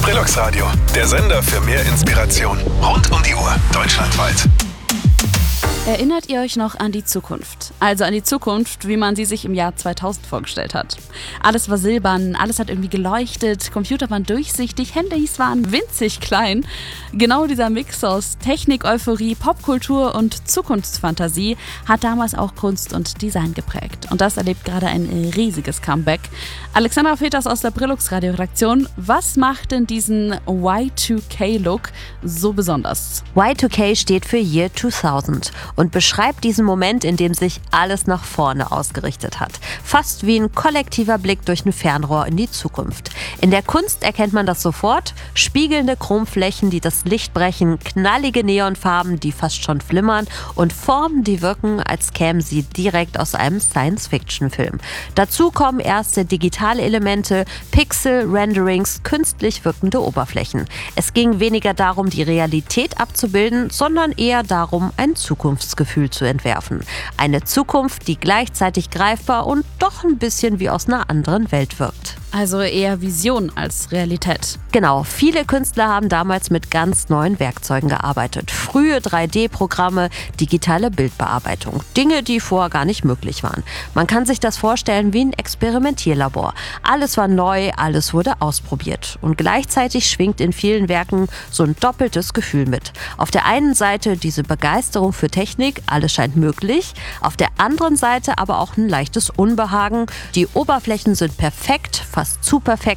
Brillux Radio, der Sender für mehr Inspiration. Rund um die Uhr, deutschlandweit. Erinnert ihr euch noch an die Zukunft? Also an die Zukunft, wie man sie sich im Jahr 2000 vorgestellt hat. Alles war silbern, alles hat irgendwie geleuchtet, Computer waren durchsichtig, Handys waren winzig klein. Genau dieser Mix aus Technik, Euphorie, Popkultur und Zukunftsfantasie hat damals auch Kunst und Design geprägt. Und das erlebt gerade ein riesiges Comeback. Alexandra Peters aus der Brillux Radio-Redaktion. Was macht denn diesen Y2K-Look so besonders? Y2K steht für Year 2000 und beschreibt diesen Moment, in dem sich alles nach vorne ausgerichtet hat. Fast wie ein kollektiver Blick durch ein Fernrohr in die Zukunft. In der Kunst erkennt man das sofort. Spiegelnde Chromflächen, die das Licht brechen, knallige Neonfarben, die fast schon flimmern und Formen, die wirken, als kämen sie direkt aus einem Science-Fiction-Film. Dazu kommen erste digitale Elemente, Pixel, Renderings, künstlich wirkende Oberflächen. Es ging weniger darum, die Realität abzubilden, sondern eher darum, ein Zukunftsgefühl zu entwerfen. Eine Zukunft, die gleichzeitig greifbar und doch ein bisschen wie aus einer anderen Welt wirkt. Also eher Vision als Realität. Genau, viele Künstler haben damals mit ganz neuen Werkzeugen gearbeitet. Frühe 3D-Programme, digitale Bildbearbeitung. Dinge, die vorher gar nicht möglich waren. Man kann sich das vorstellen wie ein Experimentierlabor. Alles war neu, alles wurde ausprobiert. Und gleichzeitig schwingt in vielen Werken so ein doppeltes Gefühl mit. Auf der einen Seite diese Begeisterung für Technik, alles scheint möglich. Auf der anderen Seite aber auch ein leichtes Unbehagen. Die Oberflächen sind perfekt, fast zu perfekt.